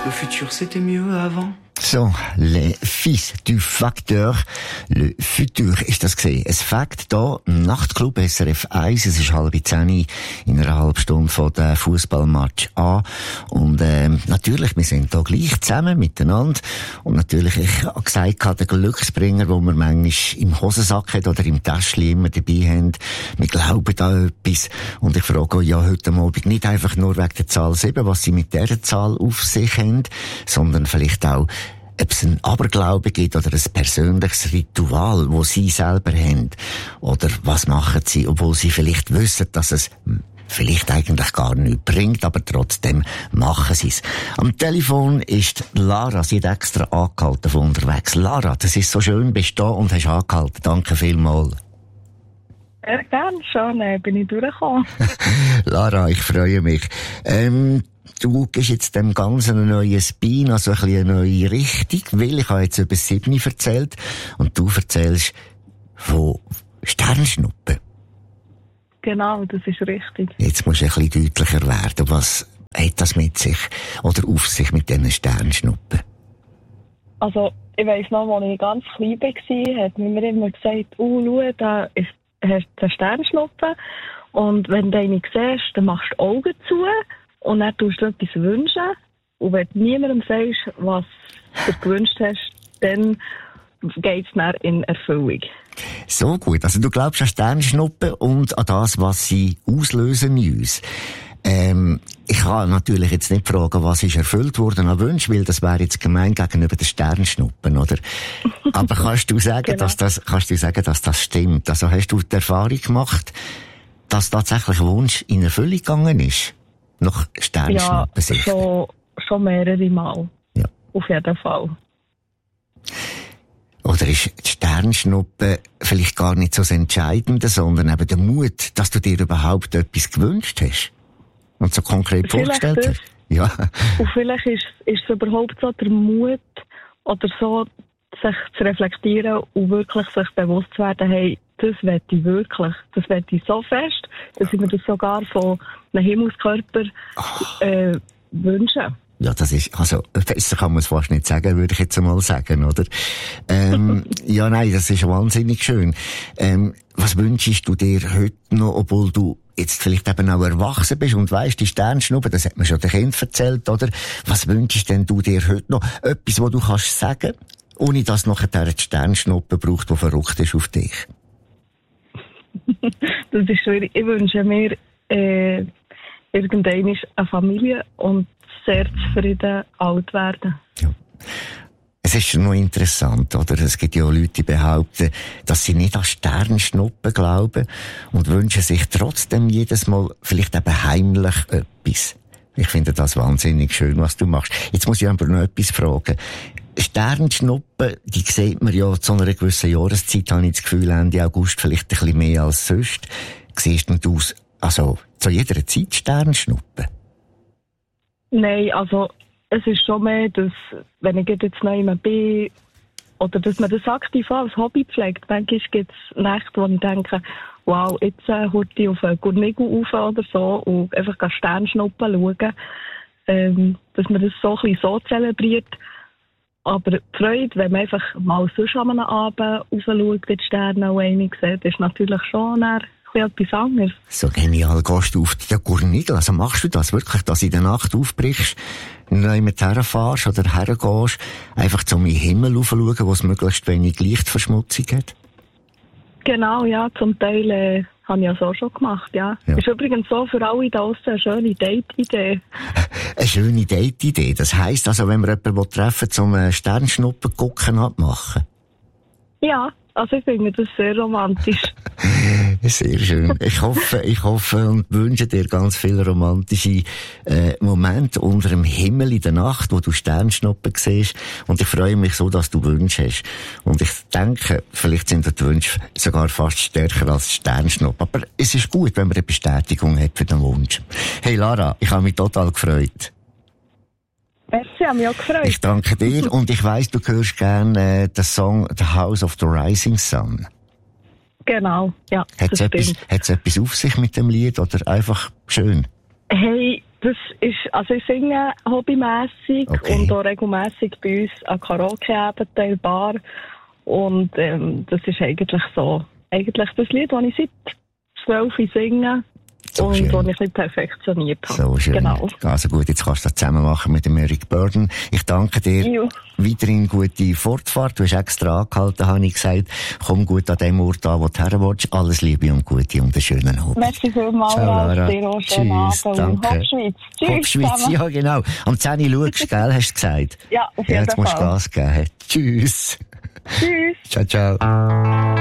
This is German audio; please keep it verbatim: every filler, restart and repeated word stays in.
Le futur, c'était mieux avant. So, les fils du Facteur, le futur ist das gesehen. Es Fakt da, Nachtclub S R F eins, es ist halb zehn, in einer halben Stunde von der Fußballmatch an. Und, ähm, natürlich, wir sind da gleich zusammen miteinander. Und natürlich, ich habe gesagt, der Glücksbringer, den wir manchmal im Hosensack hat oder im Täschchen immer dabei haben, wir glauben da etwas. Und ich frage euch ja heute Abend nicht einfach nur wegen der Zahl sieben, was sie mit dieser Zahl auf sich haben, sondern vielleicht auch, ob es einen Aberglaube gibt oder ein persönliches Ritual, das sie selber haben. Oder was machen sie, obwohl sie vielleicht wissen, dass es vielleicht eigentlich gar nichts bringt, aber trotzdem machen sie es. Am Telefon ist Lara, sie hat extra angehalten von unterwegs. Lara, das ist so schön, bist du da und hast angehalten. Danke vielmals. Sehr gerne, schon äh, bin ich durchgekommen. Lara, ich freue mich. Ähm, Du gibst jetzt dem Ganzen einen neuen Spin, also ein bisschen eine neue Richtung, weil ich habe jetzt über sieben erzählt und du erzählst von Sternschnuppen. Genau, das ist richtig. Jetzt musst du ein bisschen deutlicher werden. Was hat das mit sich oder auf sich mit diesen Sternschnuppen? Also, ich weiss noch, als ich ganz klein war, hat mir immer gesagt, oh, schau, da ist eine Sternschnuppe und wenn du eine siehst, dann machst du die Augen zu. Und dann tust du etwas wünschen. Und wenn du niemandem sagst, was du gewünscht hast, dann geht es dann in Erfüllung. So gut. Also du glaubst an Sternschnuppen und an das, was sie auslösen in uns. Ähm, ich kann natürlich jetzt nicht fragen, was ist erfüllt worden an Wünschen, weil das wäre jetzt gemein gegenüber den Sternschnuppen, oder? Aber kannst du sagen, genau. dass das, kannst du sagen, dass das stimmt? Also hast du die Erfahrung gemacht, dass tatsächlich ein Wunsch in Erfüllung gegangen ist? Noch Sternschnuppen sichten? Ja, schon, schon mehrere Mal. Ja. Auf jeden Fall. Oder ist die Sternschnuppe vielleicht gar nicht so das Entscheidende, sondern eben der Mut, dass du dir überhaupt etwas gewünscht hast? Und so konkret vielleicht vorgestellt hast? Ja. Und vielleicht ist, ist es überhaupt so der Mut, oder so, sich zu reflektieren und wirklich sich bewusst zu werden, hey, das will ich wirklich. Das will ich so fest, dass ich mir das sogar von einem Himmelskörper äh, wünsche. Ja, das ist, also, besser kann man es fast nicht sagen, würde ich jetzt einmal sagen, oder? Ähm, ja, nein, das ist wahnsinnig schön. Ähm, was wünschst du dir heute noch, obwohl du jetzt vielleicht eben auch erwachsen bist und weisst, die Sternschnuppe, das hat mir schon der Kind erzählt, oder? Was wünschst denn du dir heute noch? Etwas, was du kannst sagen, ohne dass nachher die Sternschnuppe braucht, die verrückt ist auf dich. Das ist schwierig. Ich wünsche mir äh, irgendwann eine Familie und sehr zufrieden alt werden. Ja. Es ist schon noch interessant, oder? Es gibt ja Leute, die behaupten, dass sie nicht an Sternschnuppen glauben und wünschen sich trotzdem jedes Mal vielleicht eben heimlich etwas. Ich finde das wahnsinnig schön, was du machst. Jetzt muss ich aber noch etwas fragen. Sternschnuppen, die sieht man ja zu einer gewissen Jahreszeit, habe ich das Gefühl, Ende August vielleicht ein bisschen mehr als sonst. Siehst du aus, also zu jeder Zeit Sternschnuppen? Nein, also es ist schon mehr, dass, wenn ich jetzt noch immer bin, oder dass man das aktiv als Hobby pflegt, manchmal gibt es Nächte, wo ich denke, wow, jetzt äh, hört ich auf einen Gurnigel rauf oder so und einfach Sternschnuppen schauen, ähm, dass man das so ein bisschen so zelebriert. Aber die Freude, wenn man einfach mal sonst an einem Abend raufschaut, die Sterne auch einig sieht, ist natürlich schon ein etwas anderes. So genial, gehst du auf den Gurnigel? Also machst du das wirklich, dass du in der Nacht aufbrichst, nicht herfährst oder hergehst, einfach zum Himmel raufschauen, wo es möglichst wenig Lichtverschmutzung hat? Genau, ja, zum Teil äh, habe ich ja so schon gemacht, ja. ja. Ist übrigens so für alle da draussen eine schöne Date-Idee. Eine schöne Date-Idee? Das heisst also, wenn wir jemanden treffen, zum Sternschnuppen gucken machen? Ja. Also ich finde das sehr romantisch. Sehr schön. Ich hoffe, ich hoffe und wünsche dir ganz viele romantische äh, Momente unter dem Himmel in der Nacht, wo du Sternschnuppen siehst. Und ich freue mich so, dass du Wünsche hast. Und ich denke, vielleicht sind die Wünsche sogar fast stärker als Sternschnuppen. Aber es ist gut, wenn man eine Bestätigung hat für den Wunsch. Hey Lara, ich habe mich total gefreut. Merci, habe mich auch gefreut. Ich danke dir und ich weiss, du hörst gerne äh, den Song The House of the Rising Sun. Genau, ja. Hat es etwas, etwas auf sich mit dem Lied oder einfach schön? Hey, Das ist, also ich singe hobbymässig Okay. und auch regelmässig bei uns an Karaoke-Abenden, Bar. Und ähm, das ist eigentlich so, eigentlich das Lied, das ich seit zwölf singe So und schön. das ich nicht perfektioniert habe. So schön. Genau. Also gut, jetzt kannst du das zusammen machen mit dem Eric Burden. Ich danke dir. Jo. Weiterhin gute Fortfahrt. Du hast extra angehalten, habe ich gesagt. Komm gut an dem Ort an, wo du her willst. Alles Liebe und Gute und einen schönen Abend. Merci vielmals, Ciao, Lara. dir auch schönen Tschüss, Abend. danke. Hauptschweiz. Tschüss Hauptschweiz, zusammen. ja genau. Am zehn Uhr schaust du, gell, hast du gesagt? Ja, auf Ja, jeden jetzt musst du Fall. Gas geben. Tschüss. Tschüss. Ciao, ciao.